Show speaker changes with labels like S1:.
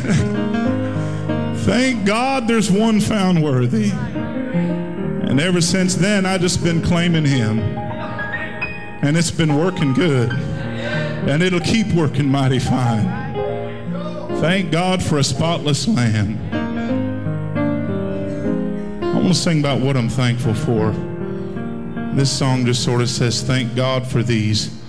S1: Thank God there's one found worthy. And ever since then, I just been claiming him. And it's been working good. And it'll keep working mighty fine. Thank God for a spotless lamb. I want to sing about what I'm thankful for. This song just sort of says, thank God for these